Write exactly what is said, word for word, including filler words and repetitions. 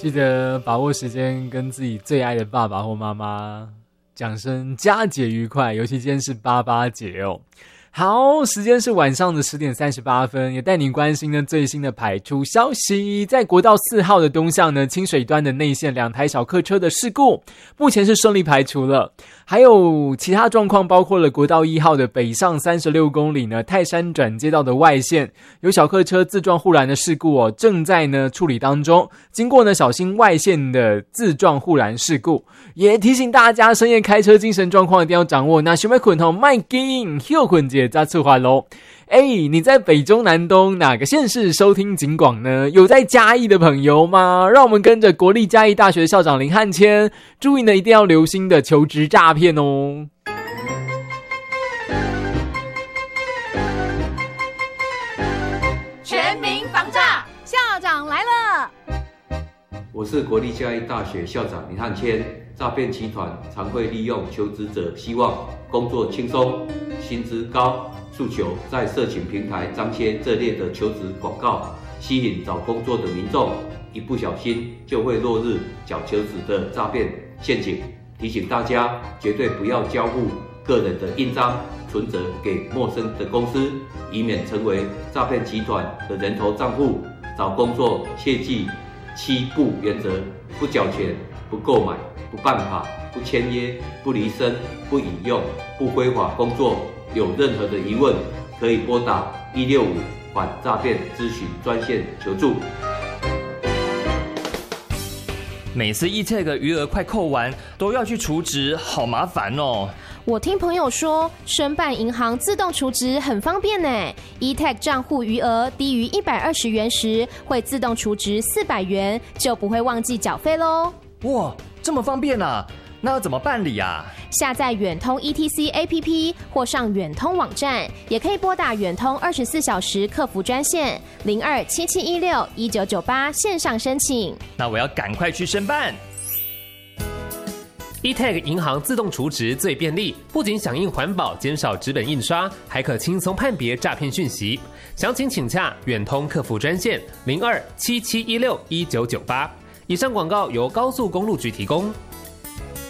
记得把握时间跟自己最爱的爸爸或妈妈讲声佳节愉快，尤其今天是八八节哦。好，时间是晚上的十点三十八分，也带您关心呢最新的排出消息。在国道四号的东向呢，清水端的内线两台小客车的事故，目前是顺利排除了。还有其他状况，包括了国道一号的北上三十六公里呢，泰山转接道的外线有小客车自撞护栏的事故哦，正在呢处理当中。经过呢，小心外线的自撞护栏事故，也提醒大家深夜开车精神状况一定要掌握。那想要困吼，卖紧休困节再次还喽。哎，你在北中南东哪个县市收听警广呢？有在嘉义的朋友吗？让我们跟着国立嘉义大学校长林汉谦，注意呢一定要留心的求职诈骗哦。 全民防诈，校长来了。 我是国立嘉义大学校长林汉谦。诈骗集团常会利用求职者希望工作轻松、薪资高诉求，在社群平台张贴这类的求职广告，吸引找工作的民众，一不小心就会落入假求职的诈骗陷阱。提醒大家，绝对不要交付个人的印章、存折给陌生的公司，以免成为诈骗集团的人头账户。找工作切记七不原则：不缴钱、不购买、不办卡、不签约、不离身、不引用、不非法工作。有任何的疑问，可以拨打一六五反诈骗咨询专线求助。 每次 E-Tag 余额快扣完，都要去储值，好麻烦哦。 我听朋友说，申办银行自动储值很方便呢。E-Tag 账户余额低于一百二十元时，会自动储值四百元，就不会忘记缴费咯。 哇，这么方便啊！那要怎么办理啊？ 下载远通 E T C A P P 或上远通网站，也可以拨打远通二十四小时客服专线零二七七一六一九九八线上申请。 那我要赶快去申办。 E-Tag 银行自动储值最便利，不仅响应环保，减少纸本印刷，还可轻松判别诈骗讯息。详情请洽远通客服专线零二七七一六一九九八。以上广告由高速公路局提供。